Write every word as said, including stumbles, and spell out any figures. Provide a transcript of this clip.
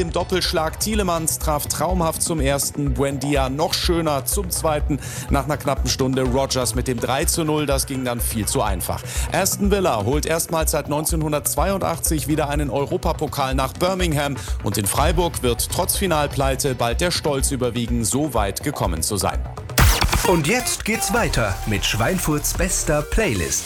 dem Doppelschlag. Tielemans traf traumhaft zum ersten, Buendia noch schöner zum zweiten. Nach einer knappen Stunde Rodgers mit dem drei zu null, das ging dann viel zu einfach. Aston Villa holt erstmals seit neunzehnhundertzweiundachtzig wieder einen Europapokal nach Birmingham und in Freiburg wird trotz Finalpleite bald der Stolz überwiegen, so weit gekommen zu sein. Und jetzt geht's weiter mit Schweinfurts bester Playlist.